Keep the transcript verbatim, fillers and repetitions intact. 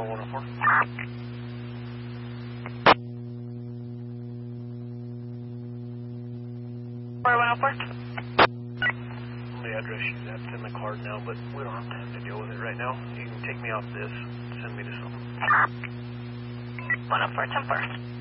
four one oh four. four one oh four. The address she's at in the card now, but we don't have time to deal with it right now. You can take me off this, send me to something. one oh four, ten four.